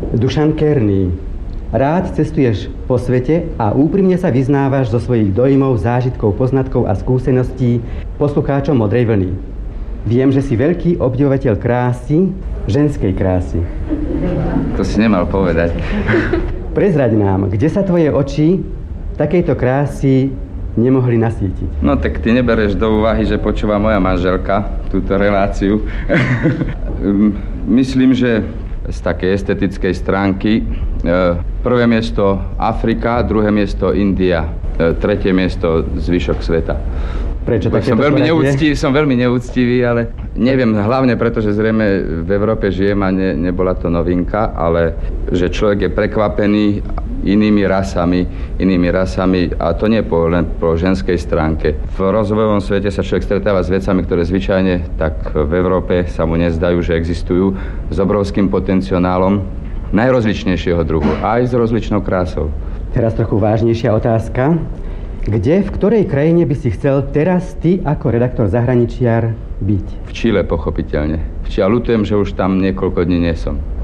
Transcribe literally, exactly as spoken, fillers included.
Dušan Kerný. Rád cestuješ po svete a úprimne sa vyznávaš zo svojich dojmov, zážitkov, poznatkov a skúseností poslucháčom Modrej vlny. Viem, že si veľký obdivovateľ krásy, ženskej krásy. To si nemal povedať. Prezraď nám, kde sa tvoje oči takejto krásy nemohli nasvietiť. No tak ty nebereš do úvahy, že počúva moja manželka túto reláciu. Myslím, že z takej estetickej stránky prvé miesto Afrika, druhé miesto India, tretie miesto zvyšok sveta. Prečo takéto som veľmi, poradie? neúctivý, som veľmi neúctivý, ale neviem, hlavne preto, že zrejme v Európe žijem a ne, nebola to novinka, ale že človek je prekvapený inými rasami, inými rasami a to nie po, len po ženskej stránke. V rozvojovom svete sa človek stretáva s vecami, ktoré zvyčajne tak v Európe sa mu nezdajú, že existujú, s obrovským potenciálom najrozličnejšieho druhu, aj s rozličnou krásou. Teraz trochu vážnejšia otázka. Kde, v ktorej krajine by si chcel teraz ty ako redaktor zahraničiar byť? V Čile, pochopiteľne. Ja ľutujem, že už tam niekoľko dní nie som.